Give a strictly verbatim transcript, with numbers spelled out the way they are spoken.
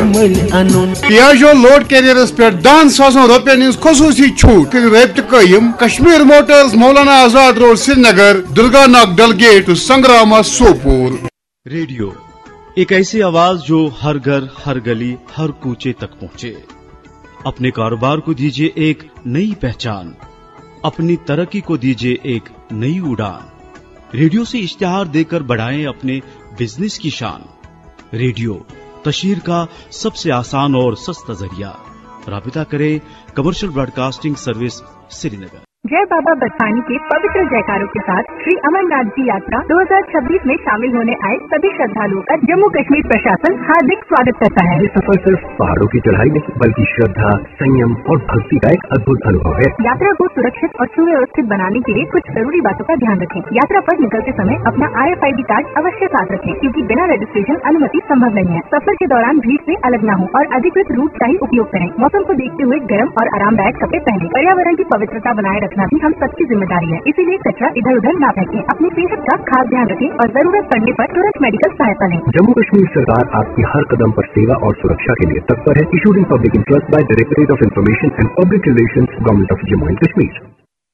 मल अनुन Piaggio load carriers पे दान सासन रुपयन हज खसूसी छूट रबत कायम कश्मीर मोटर्स मौलाना आजाद रोड श्रीनगर दुर्गा नाग डलगेट संग्रामा सोपोर। रेडियो एक ऐसी आवाज जो हर घर हर गली हर कूचे तक पहुंचे। अपने कारोबार को दीजिए एक नई पहचान, अपनी तरक्की को दीजिए एक नई उड़ान। रेडियो से इश्तिहार देकर बढ़ाएं अपने बिजनेस की शान। रेडियो तशहीर का सबसे आसान और सस्ता जरिया। राबिता करें कमर्शियल ब्रॉडकास्टिंग सर्विस श्रीनगर। जय बाबा बरसानी के पवित्र जयकारों के साथ श्री अमरनाथ जी यात्रा दो हज़ार छब्बीस में शामिल होने आए सभी श्रद्धालुओं का जम्मू कश्मीर प्रशासन हार्दिक स्वागत करता है। ये सफर सिर्फ पहाड़ों की चढ़ाई नहीं बल्कि श्रद्धा, संयम और भक्ति का एक अद्भुत अनुभव है। यात्रा को सुरक्षित और सुव्यवस्थित बनाने के लिए कुछ जरूरी बातों का ध्यान रखें। यात्रा पर निकलते समय अपना I F I D card अवश्य साथ रखें, क्योंकि बिना रजिस्ट्रेशन अनुमति संभव नहीं है। सफर के दौरान भीड़ से अलग न हो और अधिकृत रूट का ही उपयोग करें। मौसम को देखते हुए गर्म और आरामदायक कपड़े पहने। पर्यावरण की पवित्रता बनाए रखना भी हम सबकी जिम्मेदारी है, इसीलिए कचरा इधर उधर ना फेंकें। अपनी सेहत का खास ध्यान रखें और जरूरत पड़ने पर तुरंत मेडिकल सहायता लें। जम्मू कश्मीर सरकार आपकी हर कदम पर सेवा और सुरक्षा के लिए तत्पर है। Issued in public interest by directorate of information and public relations, government of Jammu and Kashmir.